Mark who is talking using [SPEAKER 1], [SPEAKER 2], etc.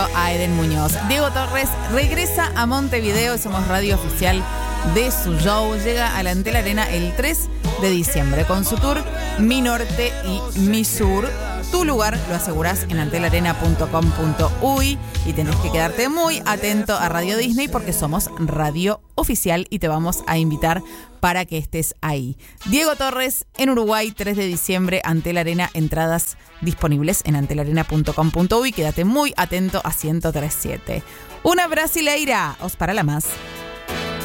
[SPEAKER 1] A Eden Muñoz. Diego Torres regresa a Montevideo y somos radio oficial de su show. Llega a la Antel Arena el 3 de diciembre con su tour Mi Norte y Mi Sur. Tu lugar lo asegurás en antelarena.com.uy y tenés que quedarte muy atento a Radio Disney porque somos radio oficial y te vamos a invitar para que estés ahí. Diego Torres en Uruguay, 3 de diciembre, Antel Arena, entradas disponibles en antelarena.com.uy. Quédate muy atento a 103.7. Una brasileira, os para la más.